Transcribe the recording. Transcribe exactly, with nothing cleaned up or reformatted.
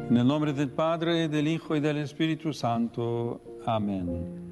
En el nombre del Padre, del Hijo y del Espíritu Santo. Amén.